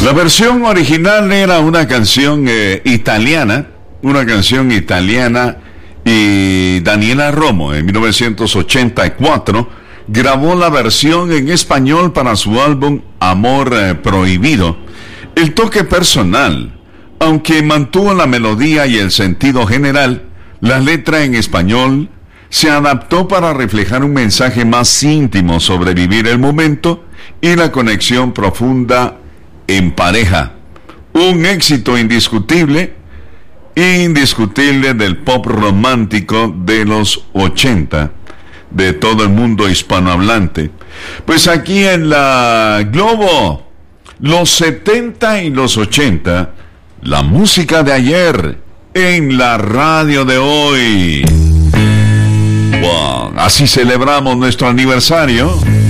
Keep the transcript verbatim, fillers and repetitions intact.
La versión original era una canción eh, italiana, una canción italiana, y Daniela Romo en mil novecientos ochenta y cuatro grabó la versión en español para su álbum Amor eh, Prohibido. El toque personal, aunque mantuvo la melodía y el sentido general, la letra en español se adaptó para reflejar un mensaje más íntimo sobre vivir el momento y la conexión profunda en pareja. Un éxito indiscutible, indiscutible del pop romántico de los ochenta, de todo el mundo hispanohablante. Pues aquí en la Globo, los setenta y los ochenta, la música de ayer en la radio de hoy. Wow, así celebramos nuestro aniversario.